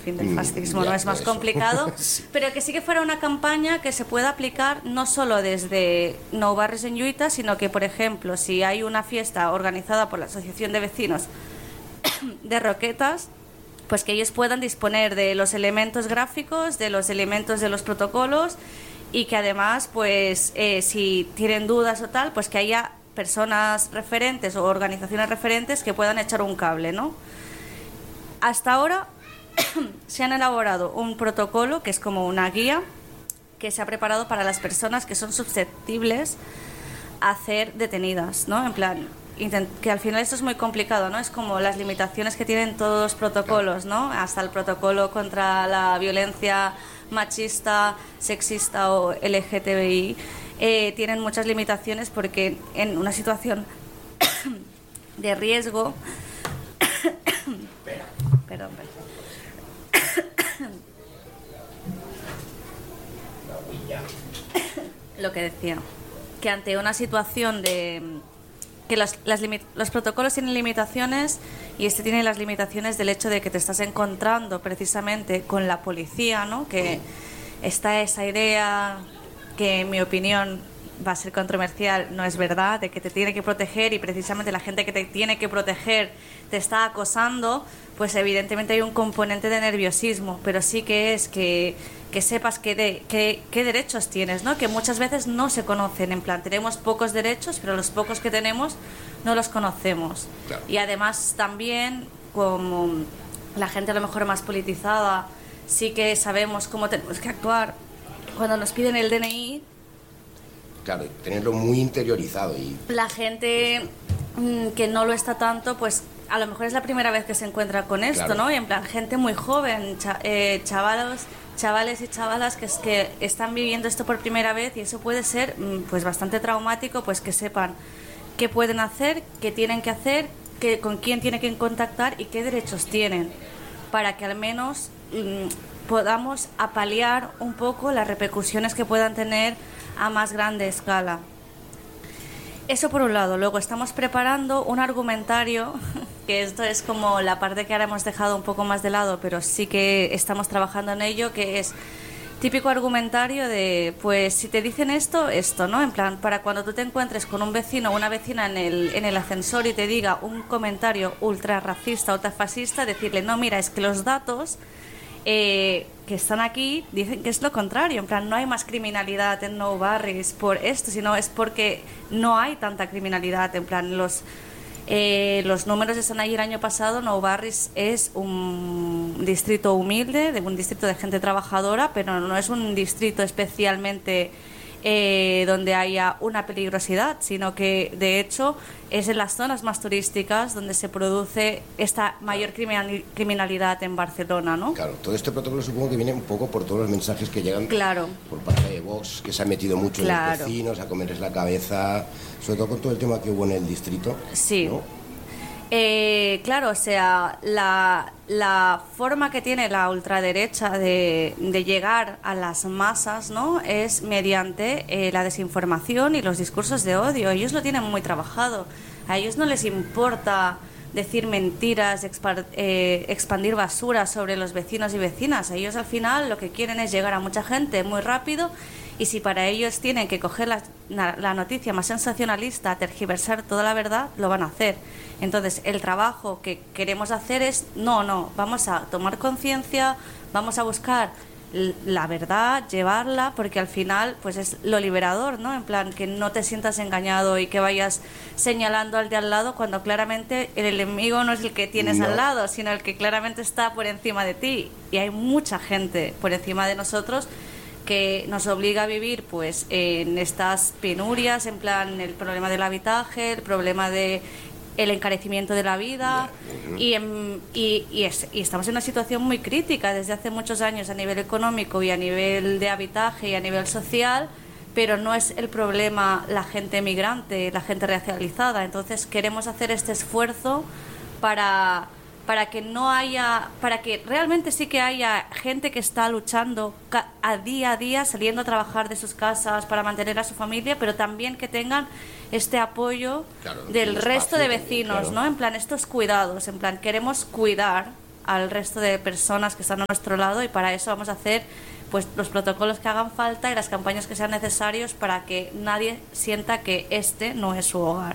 fin, del fascismo, no es más complicado, sí. pero que sí que fuera una campaña que se pueda aplicar no solo desde Nou Barris en Lluita, sino que, por ejemplo, si hay una fiesta organizada por la Asociación de Vecinos de Roquetas, pues que ellos puedan disponer de los elementos gráficos, de los elementos de los protocolos, y que además, pues, si tienen dudas o tal, pues que haya personas referentes o organizaciones referentes que puedan echar un cable, ¿no? Hasta ahora se han elaborado un protocolo que es como una guía que se ha preparado para las personas que son susceptibles a ser detenidas, ¿no? En plan, que al final esto es muy complicado, ¿no? Es como las limitaciones que tienen todos los protocolos, ¿no? Hasta el protocolo contra la violencia machista, sexista o LGTBI tienen muchas limitaciones porque en una situación de riesgo perdón. Lo que decía, que ante una situación de que los protocolos tienen limitaciones, y este tiene las limitaciones del hecho de que te estás encontrando precisamente con la policía, ¿no? Que está esa idea que, en mi opinión, va a ser controversial, no es verdad, de que te tiene que proteger, y precisamente la gente que te tiene que proteger te está acosando, pues evidentemente hay un componente de nerviosismo, pero sí que es que sepas qué derechos tienes, ¿no? Que muchas veces no se conocen, en plan, tenemos pocos derechos, pero los pocos que tenemos no los conocemos. Claro. Y además también, como la gente a lo mejor más politizada, sí que sabemos cómo tenemos que actuar cuando nos piden el DNI. Claro, tenerlo muy interiorizado. Y La gente que no lo está tanto, pues a lo mejor es la primera vez que se encuentra con esto, claro, ¿no? Y en plan, gente muy joven, chavales y chavalas que están viviendo esto por primera vez, y eso puede ser pues bastante traumático, pues que sepan qué pueden hacer, qué tienen que hacer, con quién tienen que contactar y qué derechos tienen, para que al menos podamos apalear un poco las repercusiones que puedan tener a más grande escala. Eso por un lado. Luego estamos preparando un argumentario, que esto es como la parte que ahora hemos dejado un poco más de lado, pero sí que estamos trabajando en ello, que es típico argumentario de, pues si te dicen esto, ¿no? En plan, para cuando tú te encuentres con un vecino o una vecina en el ascensor y te diga un comentario ultra racista, ultra fascista, decirle, no, mira, es que los datos que están aquí dicen que es lo contrario, en plan, no hay más criminalidad en Nou Barris por esto, sino es porque no hay tanta criminalidad, en plan, los números están ahí. El año pasado Nou Barris es un distrito humilde, un distrito de gente trabajadora, pero no es un distrito especialmente donde haya una peligrosidad, sino que de hecho es en las zonas más turísticas donde se produce esta mayor criminalidad en Barcelona, ¿no? Claro, todo este protocolo supongo que viene un poco por todos los mensajes que llegan por parte de Vox, que se ha metido mucho en los vecinos, a comerles la cabeza, sobre todo con todo el tema que hubo en el distrito. Sí. ¿No? Claro, o sea, la forma que tiene la ultraderecha de llegar a las masas, ¿no? Es mediante la desinformación y los discursos de odio. Ellos lo tienen muy trabajado. A ellos no les importa decir mentiras, expandir basura sobre los vecinos y vecinas. Ellos al final lo que quieren es llegar a mucha gente muy rápido, y si para ellos tienen que coger la noticia más sensacionalista, tergiversar toda la verdad, lo van a hacer. Entonces, el trabajo que queremos hacer es, no, vamos a tomar conciencia, vamos a buscar la verdad, llevarla, porque al final pues es lo liberador, ¿no? En plan, que no te sientas engañado y que vayas señalando al de al lado cuando claramente el enemigo no es el que tienes al lado, sino el que claramente está por encima de ti. Y hay mucha gente por encima de nosotros que nos obliga a vivir pues en estas penurias, en plan el problema del habitaje, el problema de el encarecimiento de la vida, y estamos en una situación muy crítica desde hace muchos años a nivel económico y a nivel de habitaje y a nivel social, pero no es el problema la gente migrante, la gente racializada. Entonces queremos hacer este esfuerzo para que no haya, para que realmente sí que haya gente que está luchando a día, saliendo a trabajar de sus casas para mantener a su familia, pero también que tengan este apoyo del resto de vecinos, ¿no? En plan, estos cuidados, en plan, queremos cuidar al resto de personas que están a nuestro lado, y para eso vamos a hacer pues los protocolos que hagan falta y las campañas que sean necesarios para que nadie sienta que este no es su hogar.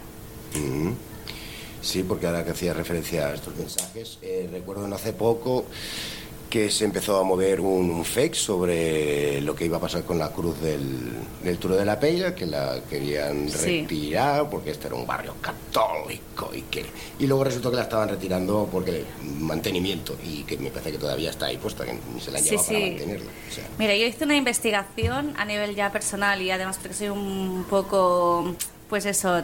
Sí, porque ahora que hacía referencia a estos mensajes, recuerdo no hace poco que se empezó a mover un fake sobre lo que iba a pasar con la cruz del Turó de la Peira, que la querían retirar porque este era un barrio católico y luego resultó que la estaban retirando porque mantenimiento, y que me parece que todavía está ahí puesta, que ni se la han llevado para mantenerla. O sea. Mira, yo hice una investigación a nivel ya personal y además porque soy un poco, pues eso...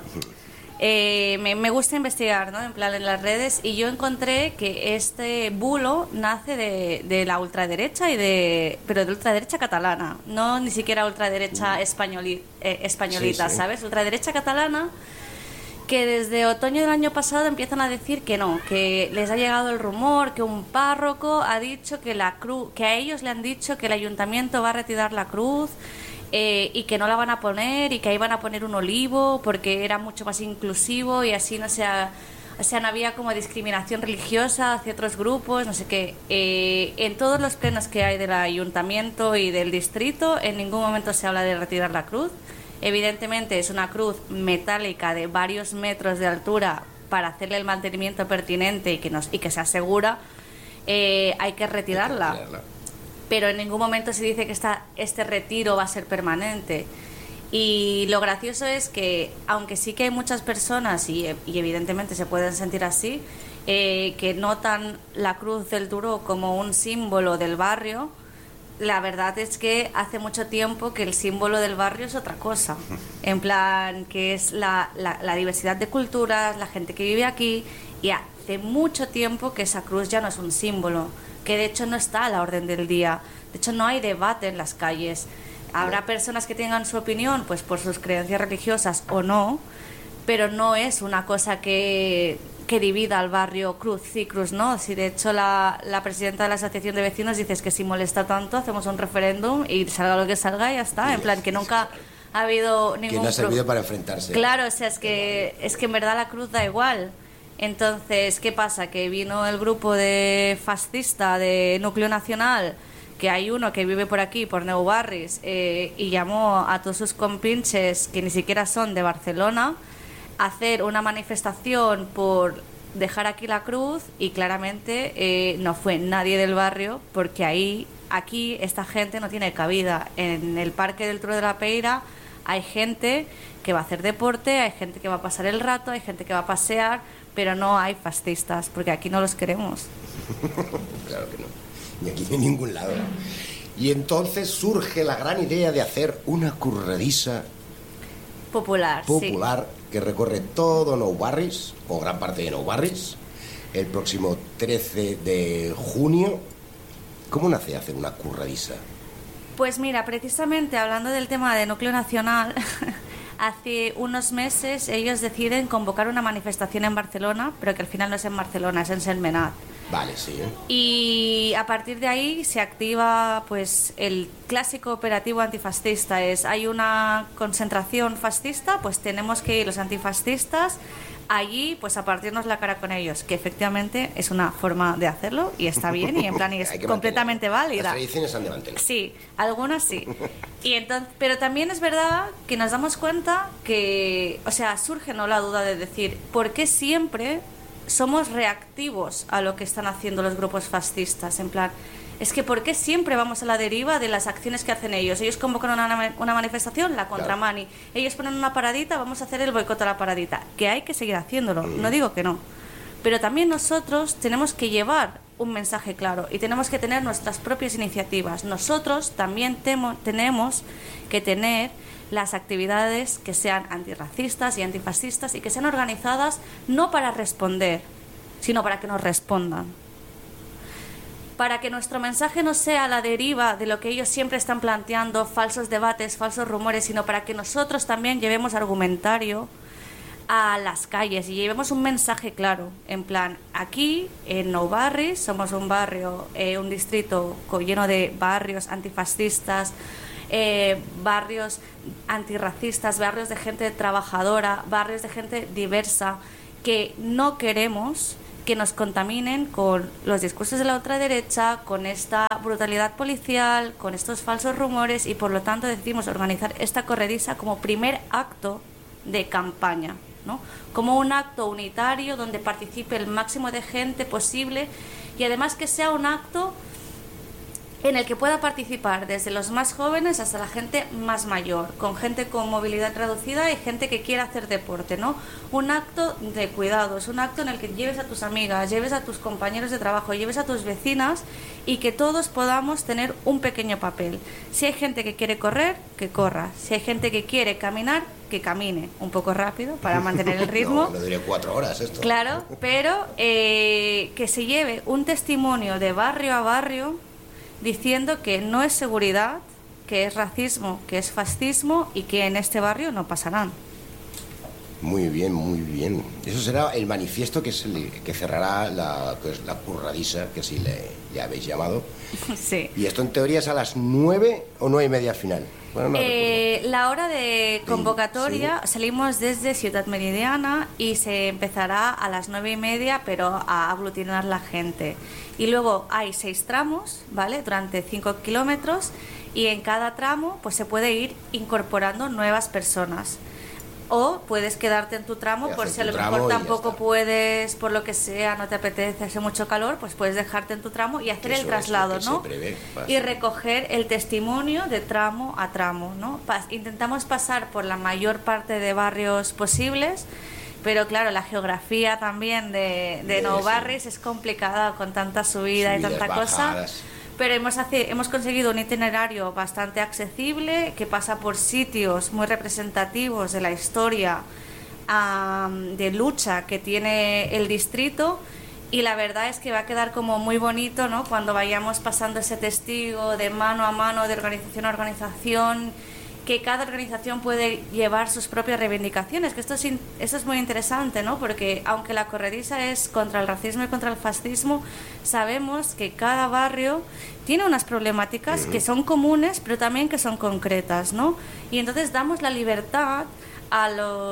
me gusta investigar, ¿no? En plan, en las redes, y yo encontré que este bulo nace de la ultraderecha pero de ultraderecha catalana, no ni siquiera ultraderecha españolita, ¿sabes? Ultraderecha catalana, que desde otoño del año pasado empiezan a decir que no, que les ha llegado el rumor que un párroco ha dicho que la cruz, que a ellos le han dicho que el ayuntamiento va a retirar la cruz. Y que no la van a poner, y que ahí van a poner un olivo porque era mucho más inclusivo y así no había como discriminación religiosa hacia otros grupos, no sé qué. En todos los plenos que hay del ayuntamiento y del distrito, en ningún momento se habla de retirar la cruz. Evidentemente es una cruz metálica de varios metros de altura para hacerle el mantenimiento pertinente y que sea segura. Hay que retirarla. Pero en ningún momento se dice que este retiro va a ser permanente. Y lo gracioso es que, aunque sí que hay muchas personas, y evidentemente se pueden sentir así, que notan la Cruz del Turó como un símbolo del barrio, la verdad es que hace mucho tiempo que el símbolo del barrio es otra cosa. En plan, que es la diversidad de culturas, la gente que vive aquí, y hace mucho tiempo que esa cruz ya no es un símbolo, que de hecho no está a la orden del día. De hecho no hay debate en las calles. Habrá personas que tengan su opinión pues por sus creencias religiosas o no, pero no es una cosa que divida al barrio cruz sí, cruz no. Si de hecho la presidenta de la asociación de vecinos dice que si molesta tanto hacemos un referéndum y salga lo que salga y ya está. En plan, que nunca ha habido ningún... Que no ha servido para enfrentarse. Claro, o sea, es que en verdad la cruz da igual. Entonces, ¿qué pasa? Que vino el grupo de fascista de Núcleo Nacional, que hay uno que vive por aquí, por Nou Barris, y llamó a todos sus compinches, que ni siquiera son de Barcelona, a hacer una manifestación por dejar aquí la cruz, y claramente no fue nadie del barrio, porque aquí esta gente no tiene cabida. En el Parque del Turó de la Peira hay gente que va a hacer deporte, hay gente que va a pasar el rato, hay gente que va a pasear, pero no hay fascistas, porque aquí no los queremos. Claro que no, ni aquí ni en ningún lado. Y entonces surge la gran idea de hacer una curradiza popular, sí, que recorre todo Nou Barris, o gran parte de Nou Barris, el próximo 13 de junio. ¿Cómo nace hacer una curradiza? Pues mira, precisamente hablando del tema de Núcleo Nacional, hace unos meses ellos deciden convocar una manifestación en Barcelona, pero que al final no es en Barcelona, es en Sentmenat. Vale, sí. Y a partir de ahí se activa pues el clásico operativo antifascista. Hay una concentración fascista, pues tenemos que ir los antifascistas allí pues a partirnos la cara con ellos, que efectivamente es una forma de hacerlo y está bien y en plan y es completamente válida. Las tradiciones han de mantener. Sí, algunas sí. Y entonces, pero también es verdad que nos damos cuenta que, o sea, surge no la duda de decir, ¿por qué siempre somos reactivos a lo que están haciendo los grupos fascistas? En plan, es que ¿por qué siempre vamos a la deriva de las acciones que hacen ellos? Ellos convocan una manifestación, la contramani. Claro. Ellos ponen una paradita, vamos a hacer el boicot a la paradita. Que hay que seguir haciéndolo, no digo que no. Pero también nosotros tenemos que llevar un mensaje claro y tenemos que tener nuestras propias iniciativas. Nosotros también tenemos que tener las actividades que sean antirracistas y antifascistas y que sean organizadas no para responder, sino para que nos respondan. Para que nuestro mensaje no sea la deriva de lo que ellos siempre están planteando, falsos debates, falsos rumores, sino para que nosotros también llevemos argumentario a las calles y llevemos un mensaje claro. En plan, aquí en Nou Barris somos un barrio, un distrito lleno de barrios antifascistas, barrios antirracistas, barrios de gente trabajadora, barrios de gente diversa, que no queremos que nos contaminen con los discursos de la ultraderecha, con esta brutalidad policial, con estos falsos rumores, y por lo tanto decidimos organizar esta corredisa como primer acto de campaña, ¿no? Como un acto unitario donde participe el máximo de gente posible, y además que sea un acto en el que pueda participar desde los más jóvenes hasta la gente más mayor, con gente con movilidad reducida y gente que quiera hacer deporte, ¿no? Un acto de cuidados, un acto en el que lleves a tus amigas, lleves a tus compañeros de trabajo, lleves a tus vecinas, y que todos podamos tener un pequeño papel. Si hay gente que quiere correr, que corra. Si hay gente que quiere caminar, que camine un poco rápido para mantener el ritmo. No diré 4 horas esto. Claro, pero que se lleve un testimonio de barrio a barrio diciendo que no es seguridad, que es racismo, que es fascismo, y que en este barrio no pasarán. Muy bien, muy bien. Eso será el manifiesto que cerrará la curradiza, que así le habéis llamado. Sí. Y esto en teoría es a las 9 o 9:30 final. Bueno, no la hora de convocatoria, sí. Salimos desde Ciudad Meridiana y se empezará a las 9:30, pero a aglutinar la gente. Y luego hay 6 tramos, ¿vale? Durante 5 kilómetros, y en cada tramo pues se puede ir incorporando nuevas personas. O puedes quedarte en tu tramo, por si a lo mejor tampoco puedes, por lo que sea, no te apetece, hace mucho calor, pues puedes dejarte en tu tramo y hacer el traslado, ¿no? Y recoger el testimonio de tramo a tramo, ¿no? Intentamos pasar por la mayor parte de barrios posibles, pero claro, la geografía también de Nou Barris es complicada con tanta subida y tanta cosa. Pero hemos conseguido un itinerario bastante accesible, que pasa por sitios muy representativos de la historia de lucha que tiene el distrito, y la verdad es que va a quedar como muy bonito, ¿no? Cuando vayamos pasando ese testigo de mano a mano, de organización a organización, que cada organización puede llevar sus propias reivindicaciones, que esto es muy interesante, ¿no? Porque aunque la corrediza es contra el racismo y contra el fascismo, sabemos que cada barrio tiene unas problemáticas que son comunes, pero también que son concretas, ¿no? Y entonces damos la libertad a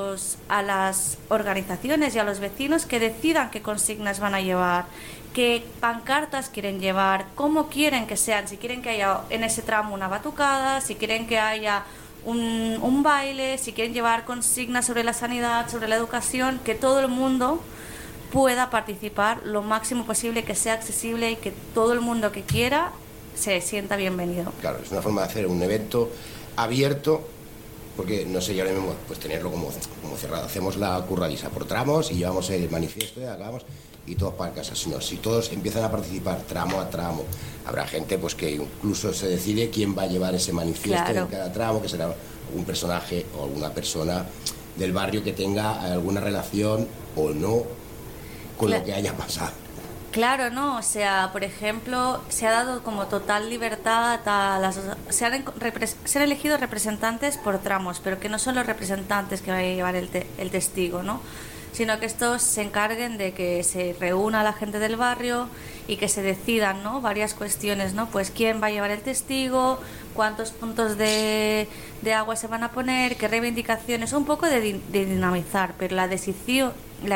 las organizaciones y a los vecinos que decidan qué consignas van a llevar, qué pancartas quieren llevar, cómo quieren que sean, si quieren que haya en ese tramo una batucada, si quieren que haya un baile, si quieren llevar consignas sobre la sanidad, sobre la educación, que todo el mundo pueda participar lo máximo posible, que sea accesible y que todo el mundo que quiera se sienta bienvenido. Claro, es una forma de hacer un evento abierto, porque no sé, yo ahora mismo pues tenerlo como cerrado. Hacemos la curradiza por tramos y llevamos el manifiesto y acabamos y todos para casa. Sino, si todos empiezan a participar tramo a tramo, habrá gente pues que incluso se decide quién va a llevar ese manifiesto en cada tramo, que será algún personaje o alguna persona del barrio que tenga alguna relación o no con lo que haya pasado. Claro, ¿no? O sea, por ejemplo, se ha dado como total libertad se han elegido representantes por tramos, pero que no son los representantes que van a llevar el testigo, ¿no? Sino que estos se encarguen de que se reúna la gente del barrio y que se decidan, ¿no? Varias cuestiones, ¿no? Pues quién va a llevar el testigo, cuántos puntos de agua se van a poner, qué reivindicaciones, un poco de dinamizar, pero la decisión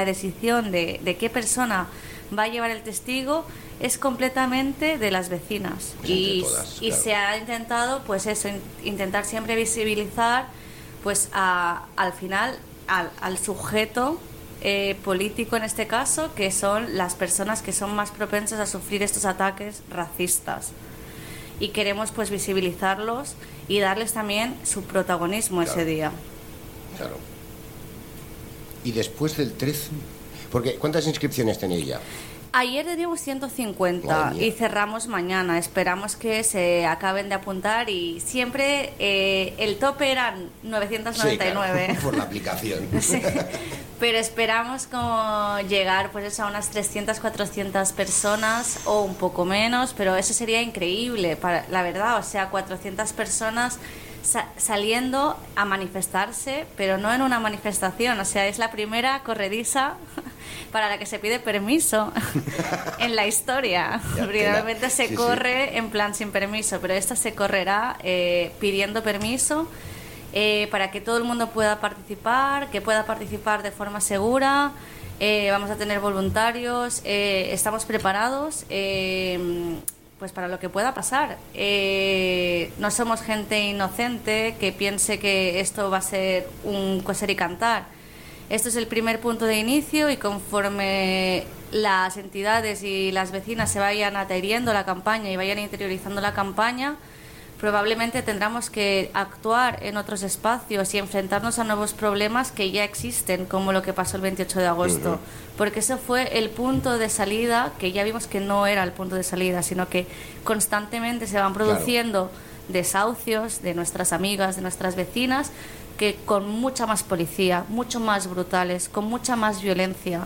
de qué persona va a llevar el testigo es completamente de las vecinas. Y se ha intentado, pues eso, intentar siempre visibilizar, pues al final, al sujeto político en este caso, que son las personas que son más propensas a sufrir estos ataques racistas. Y queremos pues visibilizarlos y darles también su protagonismo ese día. Claro. Y después del 13... Porque, ¿cuántas inscripciones tenéis ya? Ayer teníamos 150 y cerramos mañana. Esperamos que se acaben de apuntar y siempre el tope eran 999. Sí, claro, por la aplicación. Sí. Pero esperamos como llegar pues eso, a unas 300, 400 personas o un poco menos, pero eso sería increíble, la verdad. O sea, 400 personas saliendo a manifestarse, pero no en una manifestación. O sea, es la primera corrediza para la que se pide permiso en la historia. Normalmente se corre en plan sin permiso, pero esta se correrá pidiendo permiso para que todo el mundo pueda participar, que pueda participar de forma segura Vamos a tener voluntarios, estamos preparados pues para lo que pueda pasar. No somos gente inocente que piense que esto va a ser un coser y cantar. Esto es el primer punto de inicio y conforme las entidades y las vecinas se vayan adheriendo a la campaña y vayan interiorizando la campaña, probablemente tendremos que actuar en otros espacios y enfrentarnos a nuevos problemas que ya existen, como lo que pasó el 28 de agosto. Porque eso fue el punto de salida, que ya vimos que no era el punto de salida, sino que constantemente se van produciendo desahucios de nuestras amigas, de nuestras vecinas, que con mucha más policía, mucho más brutales, con mucha más violencia.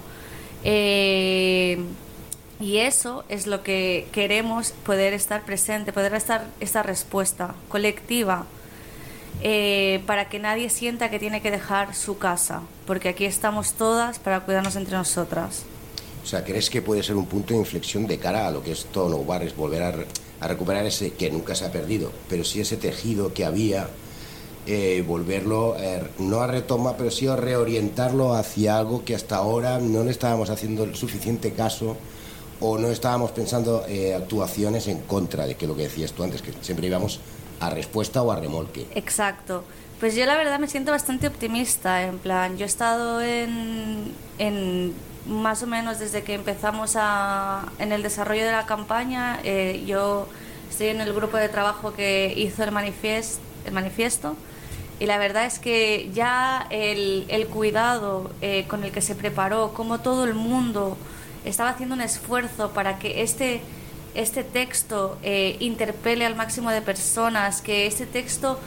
Y eso es lo que queremos, poder estar presente, poder estar esta respuesta colectiva, para que nadie sienta que tiene que dejar su casa, porque aquí estamos todas para cuidarnos entre nosotras. O sea, ¿crees que puede ser un punto de inflexión de cara a lo que es todo Nou Barris, volver a recuperar ese que nunca se ha perdido, pero sí ese tejido que había, volverlo, no a retomar, pero sí a reorientarlo hacia algo que hasta ahora no le estábamos haciendo el suficiente caso, o no estábamos pensando actuaciones en contra de que lo que decías tú antes, que siempre íbamos a respuesta o a remolque? Exacto. Pues yo la verdad me siento bastante optimista, en plan, yo he estado en más o menos desde que empezamos en el desarrollo de la campaña, yo estoy en el grupo de trabajo que hizo el manifiesto, y la verdad es que ya el cuidado con el que se preparó, como todo el mundo estaba haciendo un esfuerzo para que este texto interpele al máximo de personas, que este texto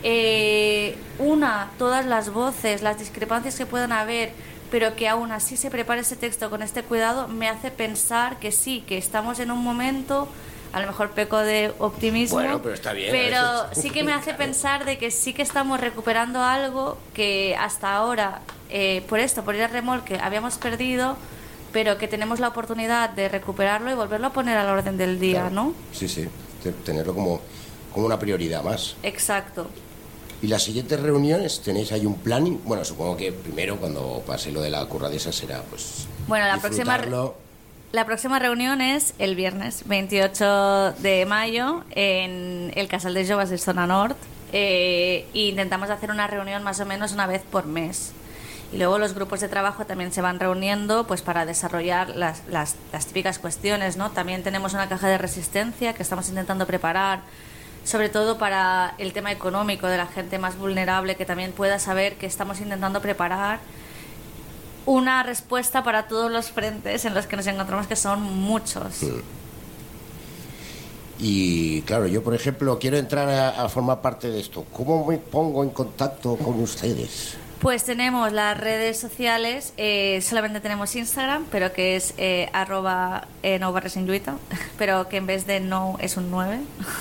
una todas las voces, las discrepancias que puedan haber, pero que aún así se prepare ese texto con este cuidado, me hace pensar que sí, que estamos en un momento, a lo mejor peco de optimismo, bueno, pero está bien, pero sí que me hace pensar de que sí que estamos recuperando algo que hasta ahora, por ir al remolque, habíamos perdido, pero que tenemos la oportunidad de recuperarlo y volverlo a poner a la orden del día, claro. ¿No? Sí, tenerlo como una prioridad más. Exacto. ¿Y las siguientes reuniones tenéis ahí un planning? Bueno, supongo que primero cuando pase lo de la curradesa será pues... Bueno, la próxima reunión es el viernes 28 de mayo en el Casal de Joves de Zona Nord, e intentamos hacer una reunión más o menos una vez por mes. Y luego los grupos de trabajo también se van reuniendo pues para desarrollar las típicas cuestiones, ¿no? También tenemos una caja de resistencia que estamos intentando preparar, sobre todo para el tema económico de la gente más vulnerable, que también pueda saber que estamos intentando preparar una respuesta para todos los frentes en los que nos encontramos, que son muchos. Y claro, yo por ejemplo quiero entrar a formar parte de esto. ¿Cómo me pongo en contacto con ustedes? Pues tenemos las redes sociales, solamente tenemos Instagram, pero que es @noubarrisenlluita, pero que en vez de no es un 9.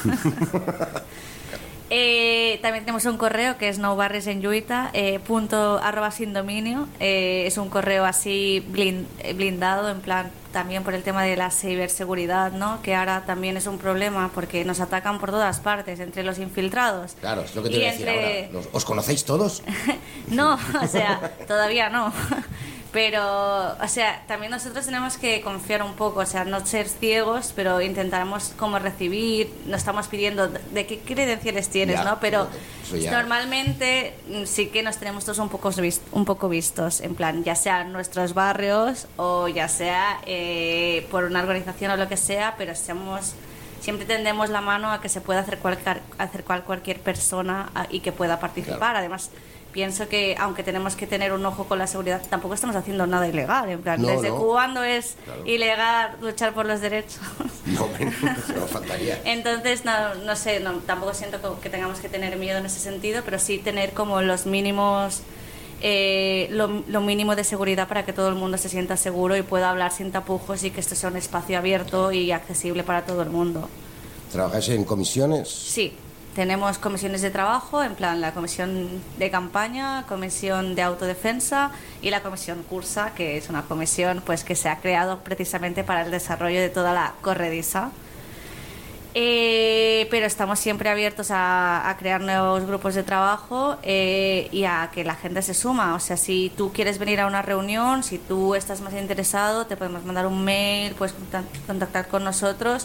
También tenemos un correo que es noubarrisenlluita, @sin dominio. Es un correo así blindado, en plan, también por el tema de la ciberseguridad, ¿no? Que ahora también es un problema porque nos atacan por todas partes, entre los infiltrados. Claro, es lo que te iba a decir ahora. ¿Os conocéis todos? No, o sea, todavía no. Pero, o sea, también nosotros tenemos que confiar un poco, o sea, no ser ciegos, pero intentaremos como recibir, no estamos pidiendo de qué credenciales tienes, ya, ¿no? Pero normalmente sí que nos tenemos todos un poco vistos, en plan, ya sea en nuestros barrios o ya sea por una organización o lo que sea, pero siempre tendemos la mano a que se pueda acercar cualquier persona y que pueda participar. Claro. Además, pienso que aunque tenemos que tener un ojo con la seguridad, tampoco estamos haciendo nada ilegal, en plan, ¿desde cuándo es ilegal luchar por los derechos? No, no faltaría. Entonces, no sé, tampoco siento que tengamos que tener miedo en ese sentido, pero sí tener como los mínimos, lo mínimo de seguridad para que todo el mundo se sienta seguro y pueda hablar sin tapujos y que esto sea un espacio abierto y accesible para todo el mundo. ¿Trabajáis en comisiones? Sí. Tenemos comisiones de trabajo, en plan la comisión de campaña, comisión de autodefensa y la comisión Cursa, que es una comisión pues que se ha creado precisamente para el desarrollo de toda la corrediza. pero estamos siempre abiertos a crear nuevos grupos de trabajo y a que la gente se suma. O sea, si tú quieres venir a una reunión, si tú estás más interesado, te podemos mandar un mail, puedes contactar con nosotros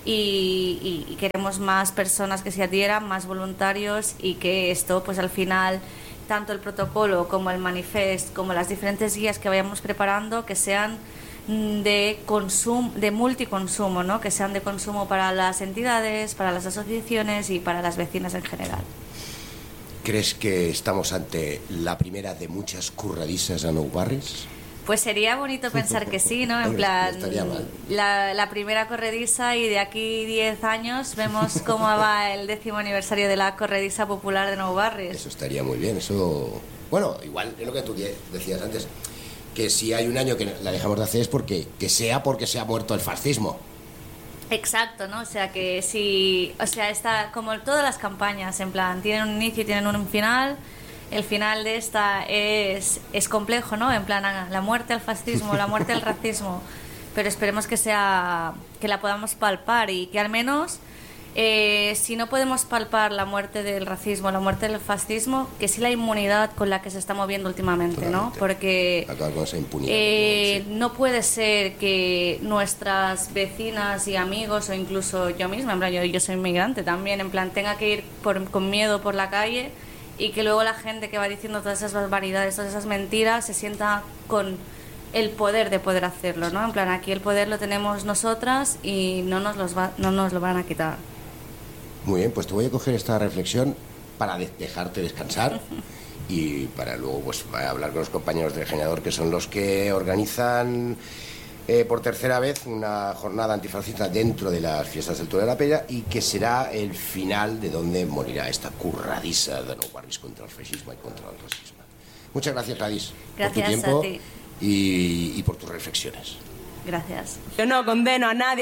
y queremos más personas que se adhieran, más voluntarios y que esto, pues al final, tanto el protocolo como el manifest, como las diferentes guías que vayamos preparando, que sean de consumo, de multiconsumo, ¿no? Que sean de consumo para las entidades, para las asociaciones y para las vecinas en general. ¿Crees que estamos ante la primera de muchas curradisas a Nou Barris? Pues sería bonito pensar que sí, ¿no? En plan, la primera corredisa y de aquí 10 años vemos cómo va el 10º aniversario de la corredisa popular de Nou Barris. Eso estaría muy bien, eso... Bueno, igual es lo que tú decías antes, que si hay un año que la dejamos de hacer es porque se ha muerto el fascismo. Exacto, ¿no? O sea que si, o sea, está como todas las campañas, en plan, tienen un inicio y tienen un final. El final de esta es complejo, ¿no? En plan, la muerte al fascismo, la muerte al racismo. Pero esperemos que la podamos palpar y que al menos, si no podemos palpar la muerte del racismo, la muerte del fascismo, que sí la inmunidad con la que se está moviendo últimamente, ¿no? Porque acabar con esa impunidad, no puede ser que nuestras vecinas y amigos o incluso yo misma, en plan, yo soy inmigrante también, en plan, tenga que ir con miedo por la calle y que luego la gente que va diciendo todas esas barbaridades, todas esas mentiras, se sienta con el poder de poder hacerlo, ¿no? En plan, aquí el poder lo tenemos nosotras y no nos lo van a quitar. Muy bien, pues te voy a coger esta reflexión para dejarte descansar y para luego pues hablar con los compañeros del Generador, que son los que organizan por tercera vez una jornada antifascista dentro de las fiestas del Toro de la Pella y que será el final de donde morirá esta curradiza de Nou Barris contra el fascismo y contra el racismo. Muchas gracias, Gladys, por tu tiempo a ti. y por tus reflexiones. Gracias. Yo no condeno a nadie.